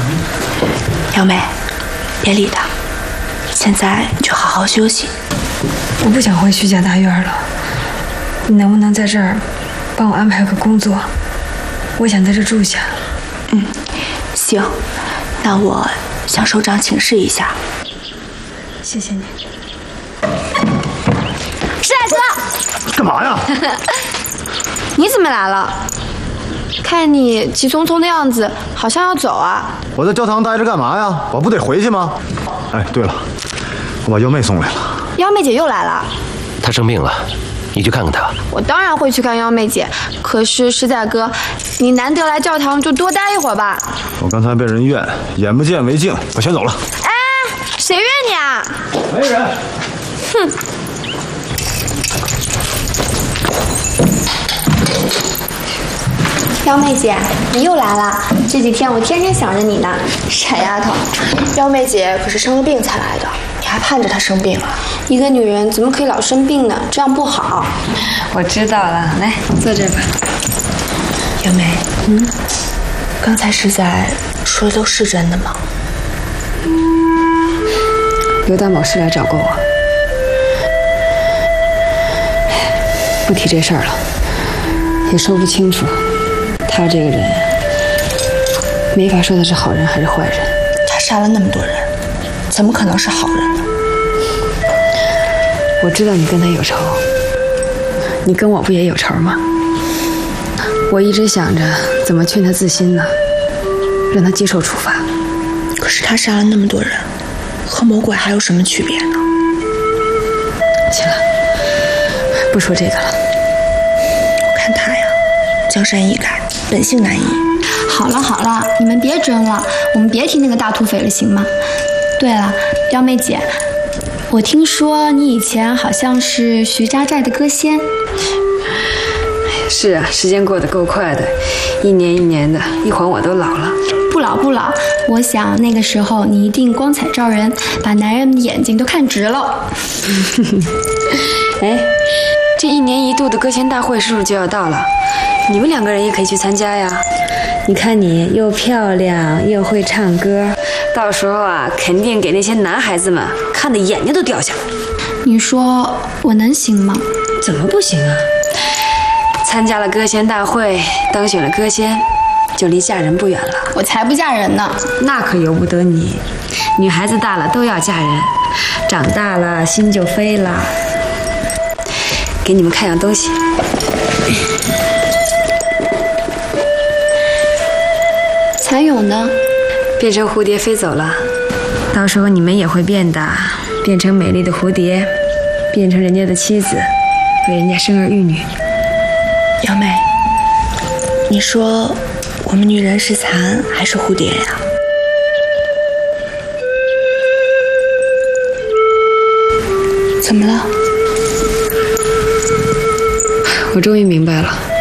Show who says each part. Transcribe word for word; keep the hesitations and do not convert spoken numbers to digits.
Speaker 1: 瑶妹，别理他，现在你就好好休息。
Speaker 2: 我不想回徐家大院了，你能不能在这儿帮我安排个工作？我想在这住下。
Speaker 1: 嗯，行，那我向首长请示一下。
Speaker 2: 谢谢你。
Speaker 3: 施大哥，
Speaker 4: 干嘛呀？
Speaker 3: 你怎么来了？看你急匆匆的样子，好像要走啊。
Speaker 4: 我在教堂待着干嘛呀？我不得回去吗？哎，对了，我把幺妹送来了。
Speaker 3: 幺妹姐又来了。
Speaker 5: 她生病了，你去看看她。
Speaker 3: 我当然会去看幺妹姐，可是施大哥，你难得来教堂，就多待一会儿吧。
Speaker 4: 我刚才被人怨，眼不见为净，我先走了。
Speaker 3: 哎，谁怨你啊？
Speaker 4: 没人。
Speaker 3: 哼。幺妹姐，你又来了。这几天我天天想着你呢。
Speaker 1: 傻丫头，幺妹姐可是生了病才来的，你还盼着她生病啊？
Speaker 3: 一个女人怎么可以老生病呢？这样不好。
Speaker 2: 我知道了，来坐这吧。
Speaker 1: 幺妹，嗯，刚才是在说的都是真的吗？
Speaker 2: 刘大某是来找过我，不提这事儿了，也说不清楚。他这个人，没法说他是好人还是坏人。
Speaker 1: 他杀了那么多人，怎么可能是好人呢？
Speaker 2: 我知道你跟他有仇，你跟我不也有仇吗？我一直想着怎么劝他自新呢，让他接受处罚。
Speaker 1: 可是他杀了那么多人，和魔鬼还有什么区别呢？
Speaker 2: 行了，不说这个了。
Speaker 1: 我看他呀，江山易改，本性难移。
Speaker 3: 好了好了，你们别争了，我们别提那个大土匪了，行吗？对了，幺妹姐，我听说你以前好像是徐家寨的歌仙。
Speaker 2: 是啊，时间过得够快的，一年一年的，一晃我都老了。
Speaker 3: 不老不老，我想那个时候你一定光彩照人，把男人们的眼睛都看直了。
Speaker 2: 哎，这一年一度的歌仙大会是不是就要到了？你们两个人也可以去参加呀。你看你又漂亮又会唱歌，到时候啊，肯定给那些男孩子们看的眼睛都掉下来。
Speaker 3: 你说我能行吗？
Speaker 2: 怎么不行啊？参加了歌仙大会，当选了歌仙，就离嫁人不远了。
Speaker 3: 我才不嫁人呢。
Speaker 2: 那可由不得你，女孩子大了都要嫁人，长大了心就飞了。给你们看样东西。
Speaker 3: 蚕蛹呢？
Speaker 2: 变成蝴蝶飞走了。到时候你们也会变的，变成美丽的蝴蝶，变成人家的妻子，为人家生儿育女。
Speaker 1: 幺妹，你说我们女人是蚕还是蝴蝶呀？怎么了？
Speaker 2: 我终于明白了。